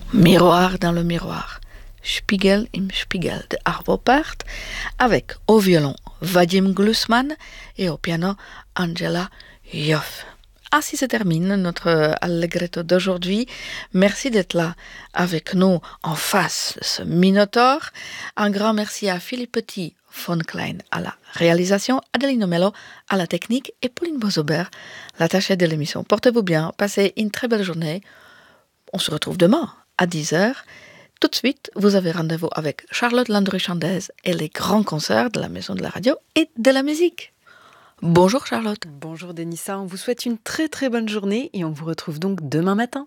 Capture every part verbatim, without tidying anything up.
Miroir dans le miroir, Spiegel im Spiegel de Arvo Pärt, avec au violon Vadim Glusman et au piano Angela Yoff. Ainsi se termine notre Allegretto d'aujourd'hui. Merci d'être là avec nous en face de ce Minotaure. Un grand merci à Philippe Petit, von Klein à la réalisation, Adeline Mello à la technique et Pauline Bozober, l'attachée de l'émission. Portez-vous bien, passez une très belle journée. On se retrouve demain à dix heures. Tout de suite, vous avez rendez-vous avec Charlotte Landry-Chandez et les grands concerts de la Maison de la Radio et de la musique. Bonjour Charlotte. Bonjour Denissa, on vous souhaite une très très bonne journée et on vous retrouve donc demain matin.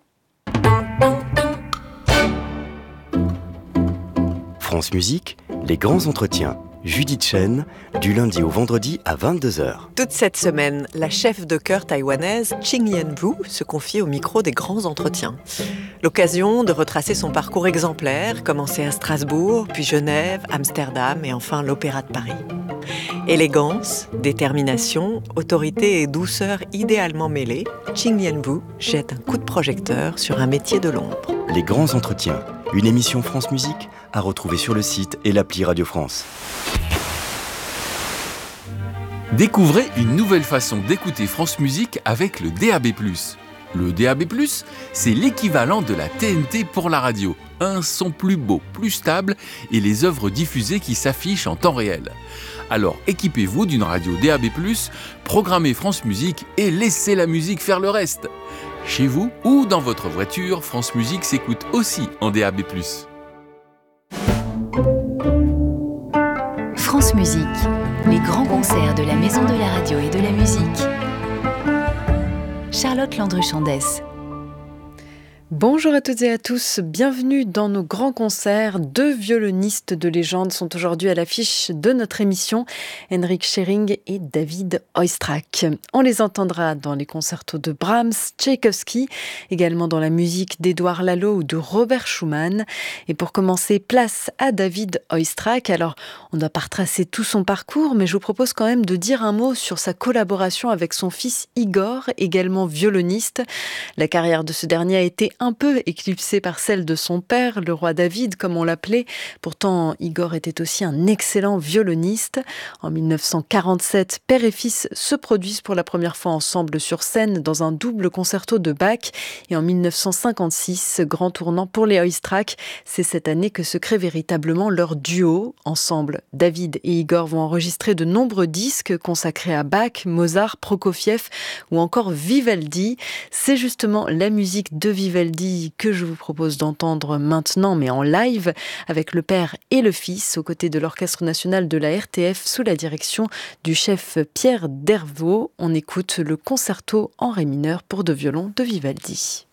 France Musique, les grands entretiens. Judith Chen, du lundi au vendredi à vingt-deux heures. Toute cette semaine, la chef de chœur taïwanaise Ching Lien-Wu se confie au micro des grands entretiens. L'occasion de retracer son parcours exemplaire, commencé à Strasbourg, puis Genève, Amsterdam et enfin l'Opéra de Paris. Élégance, détermination, autorité et douceur idéalement mêlées, Ching Lien-Wu jette un coup de projecteur sur un métier de l'ombre. Les grands entretiens, une émission France Musique à retrouver sur le site et l'appli Radio France. Découvrez une nouvelle façon d'écouter France Musique avec le D A B plus. Le D A B plus, c'est l'équivalent de la T N T pour la radio. Un son plus beau, plus stable et les œuvres diffusées qui s'affichent en temps réel. Alors équipez-vous d'une radio D A B plus, programmez France Musique et laissez la musique faire le reste. Chez vous ou dans votre voiture, France Musique s'écoute aussi en D A B plus. France Musique, les grands concerts de la Maison de la Radio et de la Musique. Charlotte Landry-Chandez. Bonjour à toutes et à tous, bienvenue dans nos grands concerts. Deux violonistes de légende sont aujourd'hui à l'affiche de notre émission, Henrik Schering et David Oistrakh. On les entendra dans les concertos de Brahms, Tchaïkovski, également dans la musique d'Édouard Lalo ou de Robert Schumann. Et pour commencer, place à David Oistrakh. Alors, on ne doit pas retracer tout son parcours, mais je vous propose quand même de dire un mot sur sa collaboration avec son fils Igor, également violoniste. La carrière de ce dernier a été un peu éclipsée par celle de son père, le roi David, comme on l'appelait. Pourtant, Igor était aussi un excellent violoniste. En dix-neuf cent quarante-sept, père et fils se produisent pour la première fois ensemble sur scène dans un double concerto de Bach. Et en dix-neuf cent cinquante-six, grand tournant pour les Oistrakh. C'est cette année que se crée véritablement leur duo. Ensemble, David et Igor vont enregistrer de nombreux disques consacrés à Bach, Mozart, Prokofiev ou encore Vivaldi. C'est justement la musique de Vivaldi que je vous propose d'entendre maintenant, mais en live, avec le père et le fils, aux côtés de l'Orchestre national de la R T F, sous la direction du chef Pierre Dervaux. On écoute le concerto en ré mineur pour deux violons de Vivaldi.